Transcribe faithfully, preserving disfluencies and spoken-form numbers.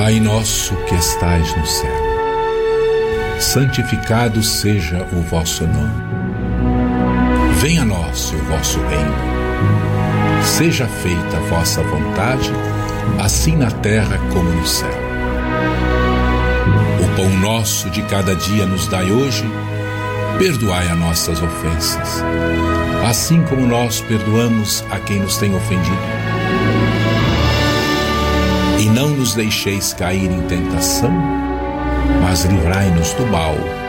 Pai nosso que estais no céu, santificado seja o vosso nome. Venha a nós o vosso reino. Seja feita a vossa vontade, assim na terra como no céu. O pão nosso de cada dia nos dai hoje. Perdoai as nossas ofensas, assim como nós perdoamos a quem nos tem ofendido. E não nos deixeis cair em tentação, mas livrai-nos do mal.